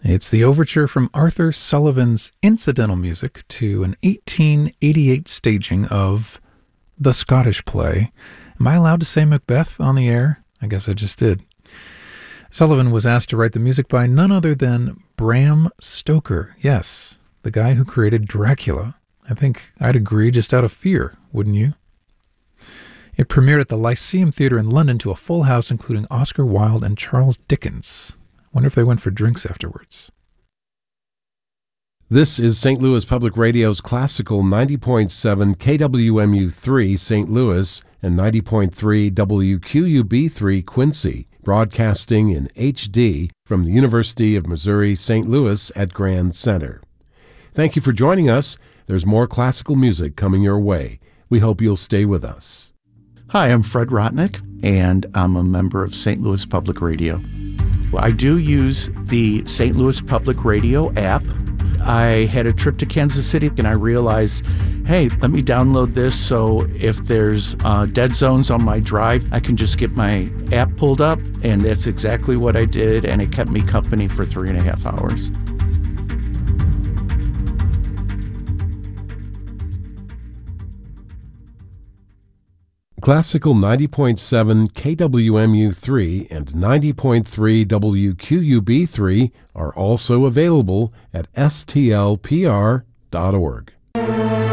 It's the overture from Arthur Sullivan's incidental music to an 1888 staging of the Scottish play. Am I allowed to say Macbeth on the air? I guess I just did. Sullivan was asked to write the music by none other than Bram Stoker. Yes, the guy who created Dracula. I think I'd agree just out of fear, wouldn't you? It premiered at the Lyceum Theatre in London to a full house, including Oscar Wilde and Charles Dickens. I wonder if they went for drinks afterwards. This is St. Louis Public Radio's classical 90.7 KWMU3 St. Louis and 90.3 WQUB3 Quincy, broadcasting in HD from the University of Missouri St. Louis at Grand Center. Thank you for joining us. There's more classical music coming your way. We hope you'll stay with us. Hi, I'm Fred Rotnick, and I'm a member of St. Louis Public Radio. I do use the St. Louis Public Radio app. I had a trip to Kansas City, and I realized, hey, let me download this so if there's dead zones on my drive, I can just get my app pulled up, and that's exactly what I did, and it kept me company for 3.5 hours. Classical 90.7 KWMU3 and 90.3 WQUB3 are also available at stlpr.org.